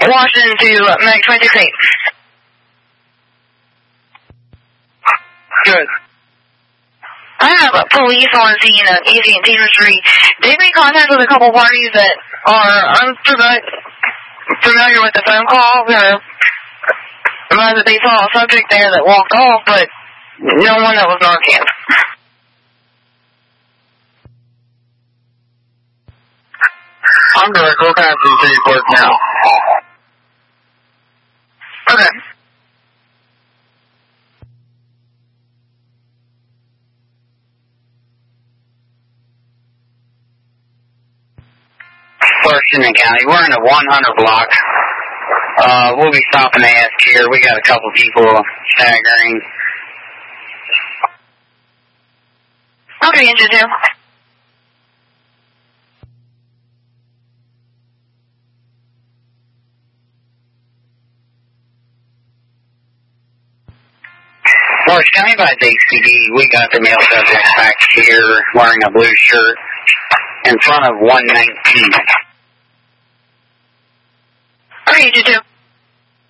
Washington to Mag 268. Good. I have police on scene at Easy and Teeter Street. They've made contact with a couple parties that are unfamiliar with the phone call. That they saw a subject there that walked off, but no one that was Narcan. I'm direct. We'll pass the city court now. Okay. Washington County. We're in a 100 block. We'll be stopping to ask here. We got a couple people staggering. Okay, Engine 2. Morris County by DCD, we got the male subject back here wearing a blue shirt in front of 119. Okay, Engine 2.